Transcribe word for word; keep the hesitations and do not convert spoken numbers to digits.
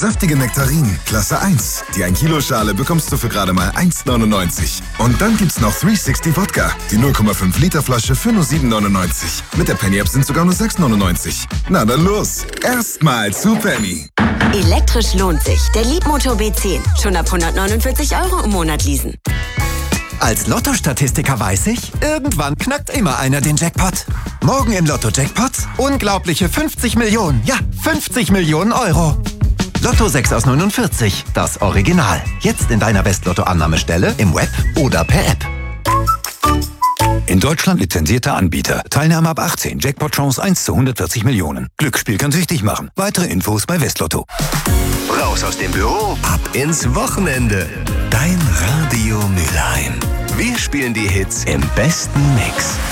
Saftige Nektarinen, Klasse eins. Die ein Kilo Schale bekommst du für gerade mal eins neunundneunzig. Und dann gibt's noch dreihundertsechzig Wodka. Die null Komma fünf Liter Flasche für nur sieben neunundneunzig. Mit der Penny App sind sogar nur sechs neunundneunzig. Na dann los. Erstmal zu Penny. Elektrisch lohnt sich. Der Leapmotor B zehn. Schon ab hundertneunundvierzig Euro im Monat leasen. Als Lotto-Statistiker weiß ich, irgendwann knackt immer einer den Jackpot. Morgen im Lotto-Jackpot unglaubliche fünfzig Millionen. Ja, fünfzig Millionen Euro. Lotto sechs aus neunundvierzig, das Original. Jetzt in deiner West-Lotto-Annahmestelle, im Web oder per App. In Deutschland lizenzierter Anbieter. Teilnahme ab achtzehn. Jackpot-Chance eins zu hundertvierzig Millionen. Glücksspiel kann süchtig machen. Weitere Infos bei Westlotto. Raus aus dem Büro, ab ins Wochenende. Dein Radio Mülheim. Wir spielen die Hits im besten Mix.